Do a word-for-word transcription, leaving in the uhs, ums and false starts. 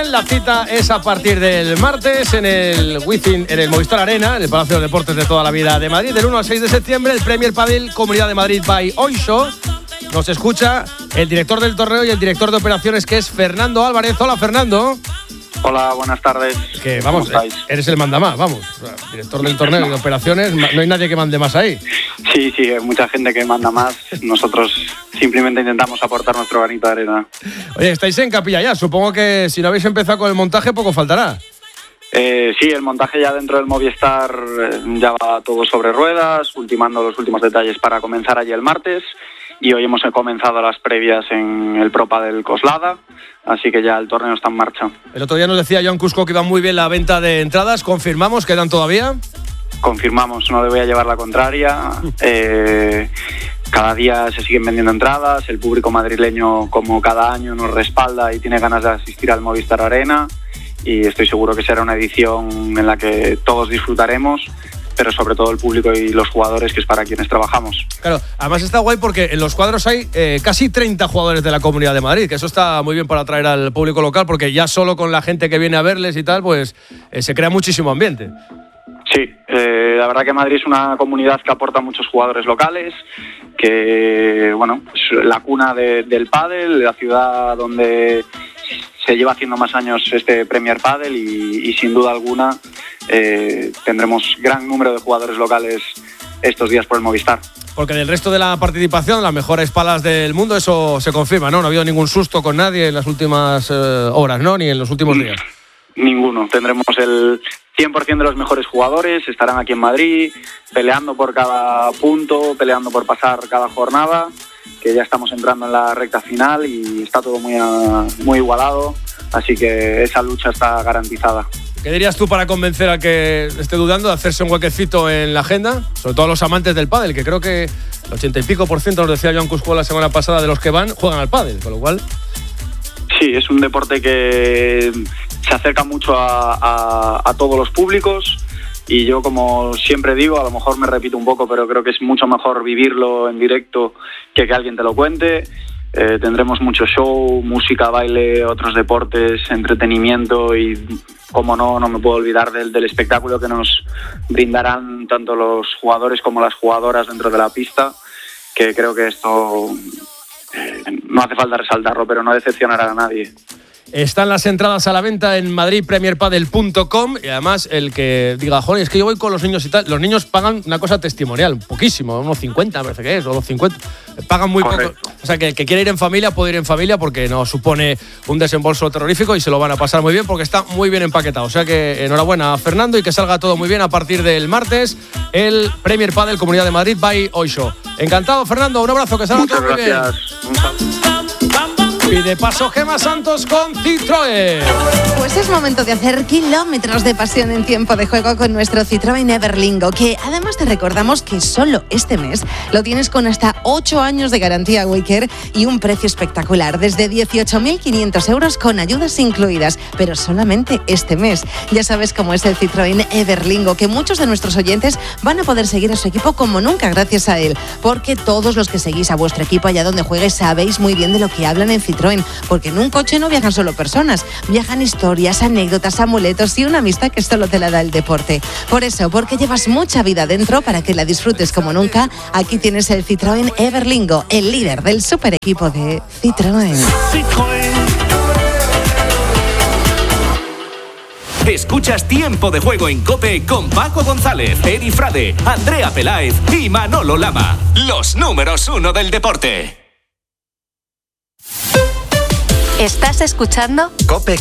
Citroën. La cita es a partir del martes en el Wizzing, en el Movistar Arena, en el Palacio de los Deportes de toda la vida de Madrid. Del uno al seis de septiembre, el Premier Padel Comunidad de Madrid by Oisho. Nos escucha el director del torneo y el director de operaciones, que es Fernando Álvarez. Hola, Fernando. Hola, buenas tardes. Que vamos, eres el mandamás, vamos. Director del torneo y de operaciones, no hay nadie que mande más ahí. Sí, sí, hay mucha gente que manda más. Nosotros simplemente intentamos aportar nuestro granito de arena. Oye, estáis en capilla ya. Supongo que si no habéis empezado con el montaje, poco faltará. Eh, sí, el montaje ya dentro del Movistar ya va todo sobre ruedas, ultimando los últimos detalles para comenzar allí el martes. Y hoy hemos comenzado las previas en el Pro Padel Coslada, así que ya el torneo está en marcha. El otro día nos decía Joan Cusco que iba muy bien la venta de entradas. ¿Confirmamos? ¿Quedan todavía? Confirmamos, no le voy a llevar la contraria. Eh, cada día se siguen vendiendo entradas. El público madrileño, como cada año, nos respalda y tiene ganas de asistir al Movistar Arena. Y estoy seguro que será una edición en la que todos disfrutaremos, pero sobre todo el público y los jugadores, que es para quienes trabajamos. Claro, además está guay porque en los cuadros hay eh, casi treinta jugadores de la Comunidad de Madrid, que eso está muy bien para atraer al público local, porque ya solo con la gente que viene a verles y tal, pues eh, se crea muchísimo ambiente. Sí, eh, la verdad que Madrid es una comunidad que aporta muchos jugadores locales, que, bueno, es la cuna de, del pádel, la ciudad donde se lleva haciendo más años este Premier Padel y, y sin duda alguna eh, tendremos gran número de jugadores locales estos días por el Movistar. Porque del resto de la participación, las mejores palas del mundo, eso se confirma, ¿no? No ha habido ningún susto con nadie en las últimas eh, horas, ¿no? Ni en los últimos días. Ninguno. Tendremos el cien por ciento de los mejores jugadores, estarán aquí en Madrid, peleando por cada punto, peleando por pasar cada jornada, que ya estamos entrando en la recta final y está todo muy, muy igualado, así que esa lucha está garantizada. ¿Qué dirías tú para convencer a que esté dudando de hacerse un huequecito en la agenda? Sobre todo a los amantes del pádel, que creo que el ochenta y pico por ciento, nos decía Joan Cusco la semana pasada, de los que van, juegan al pádel, con lo cual... Sí, es un deporte que se acerca mucho a, a, a todos los públicos. Y yo, como siempre digo, a lo mejor me repito un poco, pero creo que es mucho mejor vivirlo en directo que que alguien te lo cuente. Eh, tendremos mucho show, música, baile, otros deportes, entretenimiento y, como no, no me puedo olvidar del, del espectáculo que nos brindarán tanto los jugadores como las jugadoras dentro de la pista, que creo que esto eh, no hace falta resaltarlo, pero no decepcionará a nadie. Están las entradas a la venta en madrid premier padel punto com y además el que diga, joder, es que yo voy con los niños y tal, los niños pagan una cosa testimonial, poquísimo, unos cincuenta, me parece que es, o los cincuenta, pagan muy Correcto. poco. O sea, que el que quiere ir en familia puede ir en familia porque no supone un desembolso terrorífico y se lo van a pasar muy bien porque está muy bien empaquetado. O sea que enhorabuena a Fernando y que salga todo muy bien a partir del martes el Premier Padel Comunidad de Madrid by Oisho. Encantado, Fernando, un abrazo, que salga Muchas todo muy gracias. bien. Y de paso, Gemma Santos con Citroën. Pues es momento de hacer kilómetros de pasión en tiempo de juego con nuestro Citroën Everlingo, que además te recordamos que solo este mes lo tienes con hasta ocho años de garantía Waycare y un precio espectacular, desde dieciocho mil quinientos euros con ayudas incluidas, pero solamente este mes. Ya sabes cómo es el Citroën Everlingo, que muchos de nuestros oyentes van a poder seguir a su equipo como nunca gracias a él, porque todos los que seguís a vuestro equipo allá donde juegues sabéis muy bien de lo que hablan en Citroën, porque en un coche no viajan solo personas, viajan historias, anécdotas, amuletos y una amistad que solo te la da el deporte. Por eso, porque llevas mucha vida dentro para que la disfrutes como nunca, aquí tienes el Citroën Everlingo, el líder del super equipo de Citroën. Citroën. Escuchas Tiempo de Juego en COPE con Paco González, Eri Frade, Andrea Peláez y Manolo Lama. Los números uno del deporte. ¿Estás escuchando? COPE